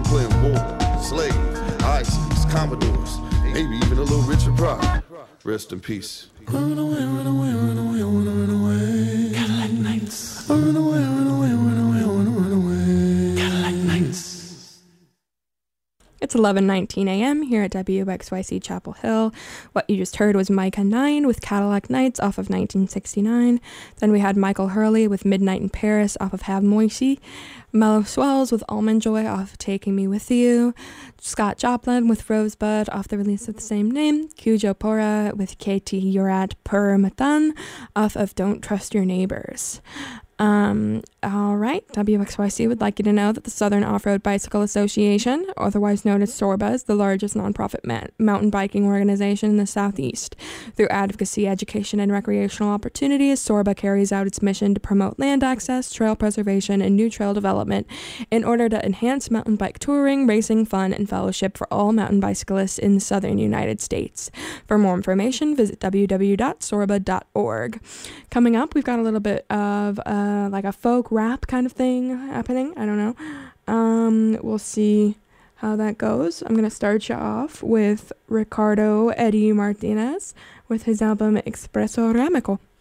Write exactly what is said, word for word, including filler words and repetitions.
playing war, slave, ISIS, Commodores, maybe even a little Richard Pryor. Rest in peace. Run away, run away, run away, I wanna run away. Cadillac Nights. Run away, run away, run away, I wanna run away. Cadillac Nights. It's eleven nineteen a.m. here at W X Y C Chapel Hill. What you just heard was Micah nine with Cadillac Nights off of nineteen sixty-nine. Then we had Michael Hurley with Midnight in Paris off of Have Moisey. Mellow Swells with Almond Joy off of Taking Me With You. Scott Joplin with Rosebud off the release of the same name. Cujo Pora with Katie Urat Per Matan off of Don't Trust Your Neighbors. Um, all right, W X Y C would like you to know that the Southern Off-Road Bicycle Association, otherwise known as SORBA, is the largest nonprofit ma- mountain biking organization in the Southeast. Through advocacy, education, and recreational opportunities, SORBA carries out its mission to promote land access, trail preservation, and new trail development in order to enhance mountain bike touring, racing, fun, and fellowship for all mountain bicyclists in the southern United States. For more information, visit w w w dot sorba dot org. Coming up, we've got a little bit of uh, Uh, like a folk rap kind of thing happening. I don't know. Um, we'll see how that goes. I'm going to start you off with Ricardo Eddie Martinez with his album Expresso Ramico.